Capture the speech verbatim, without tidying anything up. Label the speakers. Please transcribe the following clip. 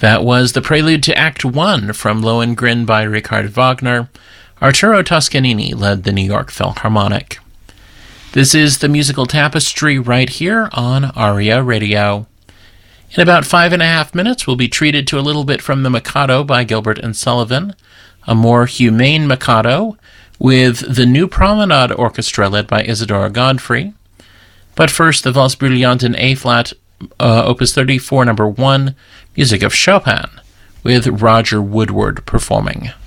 Speaker 1: That was the prelude to Act One from Lohengrin by Richard Wagner. Arturo Toscanini led the New York Philharmonic. This is the musical tapestry right here on ARIA Radio. In about five and a half minutes, we'll be treated to a little bit from The Mikado by Gilbert and Sullivan, a more humane Mikado with the New Promenade Orchestra led by Isadora Godfrey. But first, the Valse Brillante in A-flat, uh, Opus thirty-four, number one, music of Chopin, with Roger Woodward performing.